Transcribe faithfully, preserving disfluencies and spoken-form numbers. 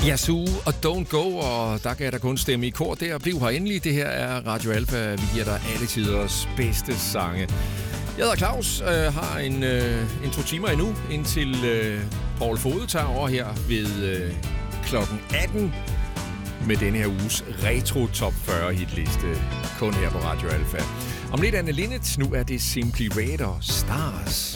Yazoo og Don't Go, og der kan jeg da kun stemme i kor der. Bliv her endelig. Det her er Radio Alpha. Vi giver dig alle tiders bedste sange. Jeg hedder Claus, øh, har en, øh, en to timer endnu, indtil øh, Paul Fode tager over her ved øh, klokken atten med denne her uges Retro Top fyrre hitliste, kun her på Radio Alpha. Om lidt Anne Linnet, nu er det Simply Red og Stars.